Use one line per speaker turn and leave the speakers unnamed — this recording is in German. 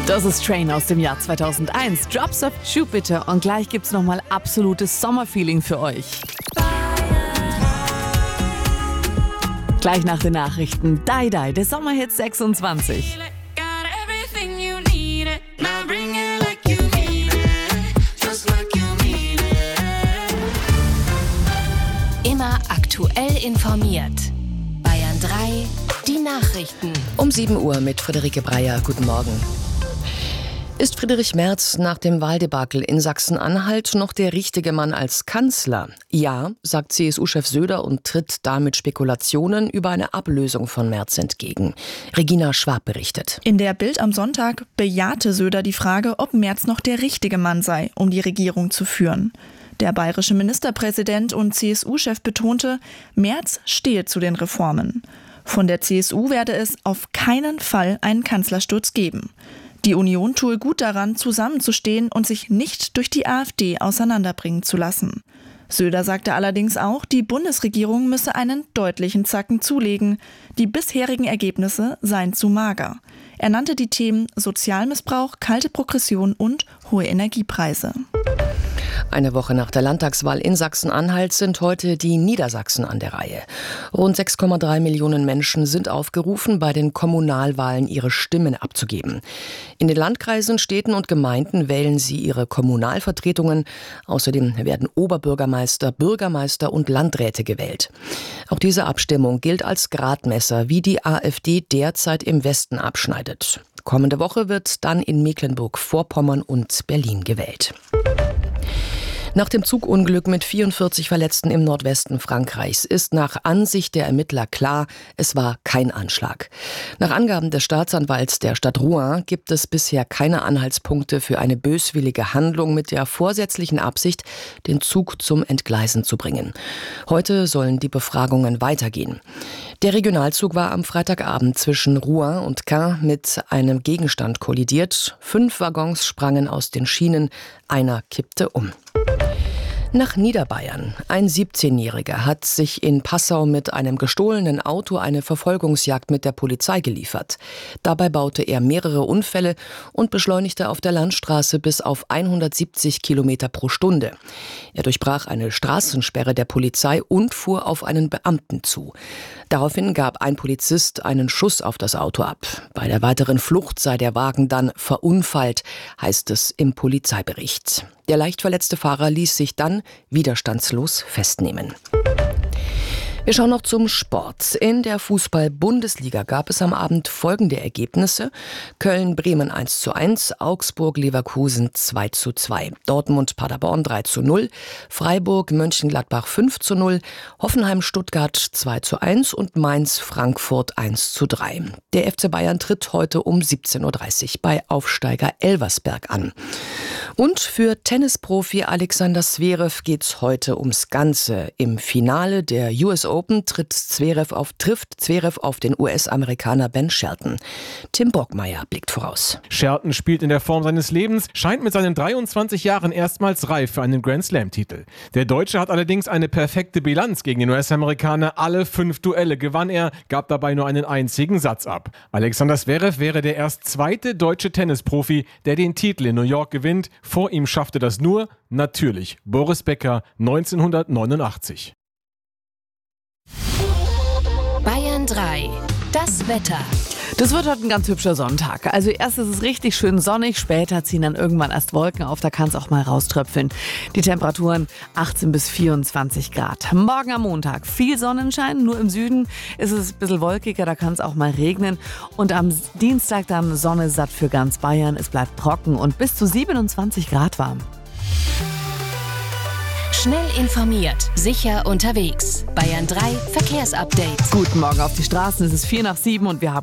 Das ist Train aus dem Jahr 2001. Drops of Jupiter und gleich gibt's nochmal absolutes Sommerfeeling für euch. Gleich nach den Nachrichten Die Die, der Sommerhit 26.
Immer aktuell informiert. Bayern 3, die Nachrichten.
Um 7 Uhr mit Friederike Breyer. Guten Morgen. Ist Friedrich Merz nach dem Wahldebakel in Sachsen-Anhalt noch der richtige Mann als Kanzler? Ja, sagt CSU-Chef Söder und tritt damit Spekulationen über eine Ablösung von Merz entgegen. Regina Schwab berichtet.
In der Bild am Sonntag bejahte Söder die Frage, ob Merz noch der richtige Mann sei, um die Regierung zu führen. Der bayerische Ministerpräsident und CSU-Chef betonte, Merz stehe zu den Reformen. Von der CSU werde es auf keinen Fall einen Kanzlersturz geben. Die Union tue gut daran, zusammenzustehen und sich nicht durch die AfD auseinanderbringen zu lassen. Söder sagte allerdings auch, die Bundesregierung müsse einen deutlichen Zacken zulegen. Die bisherigen Ergebnisse seien zu mager. Er nannte die Themen Sozialmissbrauch, kalte Progression und hohe Energiepreise.
Eine Woche nach der Landtagswahl in Sachsen-Anhalt sind heute die Niedersachsen an der Reihe. Rund 6,3 Millionen Menschen sind aufgerufen, bei den Kommunalwahlen ihre Stimmen abzugeben. In den Landkreisen, Städten und Gemeinden wählen sie ihre Kommunalvertretungen. Außerdem werden Oberbürgermeister, Bürgermeister und Landräte gewählt. Auch diese Abstimmung gilt als Gradmesser, wie die AfD derzeit im Westen abschneidet. Kommende Woche wird dann in Mecklenburg-Vorpommern und Berlin gewählt. Nach dem Zugunglück mit 44 Verletzten im Nordwesten Frankreichs ist nach Ansicht der Ermittler klar, es war kein Anschlag. Nach Angaben des Staatsanwalts der Stadt Rouen gibt es bisher keine Anhaltspunkte für eine böswillige Handlung mit der vorsätzlichen Absicht, den Zug zum Entgleisen zu bringen. Heute sollen die Befragungen weitergehen. Der Regionalzug war am Freitagabend zwischen Rouen und Caen mit einem Gegenstand kollidiert. 5 Waggons sprangen aus den Schienen, einer kippte um. Nach Niederbayern. Ein 17-Jähriger hat sich in Passau mit einem gestohlenen Auto eine Verfolgungsjagd mit der Polizei geliefert. Dabei baute er mehrere Unfälle und beschleunigte auf der Landstraße bis auf 170 Kilometer pro Stunde. Er durchbrach eine Straßensperre der Polizei und fuhr auf einen Beamten zu. Daraufhin gab ein Polizist einen Schuss auf das Auto ab. Bei der weiteren Flucht sei der Wagen dann verunfallt, heißt es im Polizeibericht. Der leicht verletzte Fahrer ließ sich dann widerstandslos festnehmen. Wir schauen noch zum Sport. In der Fußball-Bundesliga gab es am Abend folgende Ergebnisse: Köln-Bremen 1:1, Augsburg-Leverkusen 2:2, Dortmund-Paderborn 3:0, Freiburg-Mönchengladbach 5:0, Hoffenheim-Stuttgart 2:1 und Mainz-Frankfurt 1:3. Der FC Bayern tritt heute um 17:30 Uhr bei Aufsteiger Elversberg an. Und für Tennisprofi Alexander Zverev geht's heute ums Ganze. Im Finale der US Open trifft Zverev auf den US-Amerikaner Ben Shelton. Tim Bockmeier blickt voraus.
Shelton spielt in der Form seines Lebens, scheint mit seinen 23 Jahren erstmals reif für einen Grand-Slam-Titel. Der Deutsche hat allerdings eine perfekte Bilanz gegen den US-Amerikaner. Alle 5 Duelle gewann er, gab dabei nur einen einzigen Satz ab. Alexander Zverev wäre der erst zweite deutsche Tennisprofi, der den Titel in New York gewinnt. Vor ihm schaffte das nur, natürlich, Boris Becker 1989.
Bayern 3, das Wetter.
Das wird heute ein ganz hübscher Sonntag. Also erst ist es richtig schön sonnig, später ziehen dann irgendwann erst Wolken auf, da kann es auch mal rauströpfeln. Die Temperaturen 18 bis 24 Grad. Morgen am Montag viel Sonnenschein, nur im Süden ist es ein bisschen wolkiger, da kann es auch mal regnen. Und am Dienstag dann Sonne satt für ganz Bayern, es bleibt trocken und bis zu 27 Grad warm.
Schnell informiert, sicher unterwegs. Bayern 3 Verkehrsupdate.
Guten Morgen auf die Straßen, es ist 6:45 und wir haben